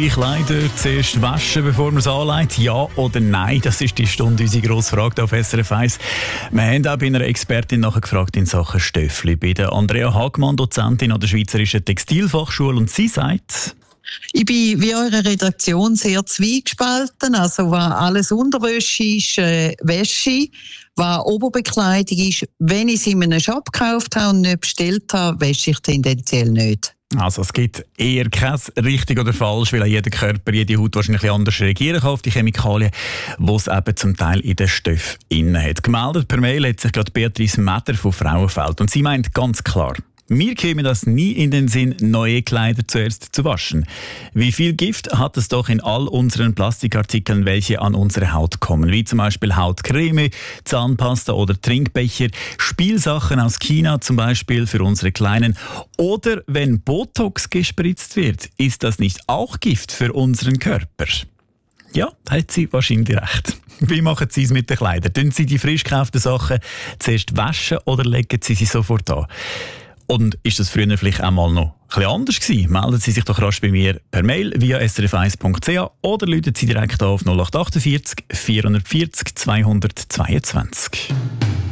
Eure Kleider zuerst waschen, bevor man es anlegt? Ja oder nein? Das ist die Stunde unsere grosse Frage hier auf SRF 1. Wir haben auch bei einer Expertin nachgefragt in Sachen Stöffli, bei der Andrea Hagmann, Dozentin an der Schweizerischen Textilfachschule. Und sie sagt: Ich bin wie eure Redaktion sehr zwiegespalten. Also, was alles Unterwäsche ist, Wäsche. Was Oberbekleidung ist, wenn ich es in einem Shop gekauft habe und nicht bestellt habe, wäsche ich tendenziell nicht. Also es gibt eher kein richtig oder falsch, weil auch jeder Körper, jede Haut wahrscheinlich anders reagieren kann auf die Chemikalien, die es eben zum Teil in den Stoffen innen hat. Gemeldet per Mail hat sich gerade Beatrice Meder von Frauenfeld. Und sie meint ganz klar: Mir käme das nie in den Sinn, neue Kleider zuerst zu waschen. Wie viel Gift hat es doch in all unseren Plastikartikeln, welche an unsere Haut kommen, wie zum Beispiel Hautcreme, Zahnpasta oder Trinkbecher, Spielsachen aus China zum Beispiel für unsere Kleinen, oder wenn Botox gespritzt wird, ist das nicht auch Gift für unseren Körper? Ja, hat sie wahrscheinlich recht. Wie machen Sie es mit den Kleidern? Tun Sie die frisch gekauften Sachen zuerst waschen oder legen Sie sie sofort an? Und ist das früher vielleicht auch mal noch ein bisschen anders gewesen? Melden Sie sich doch rasch bei mir per Mail via srf1.ch oder rufen Sie direkt auf 0848 440 222.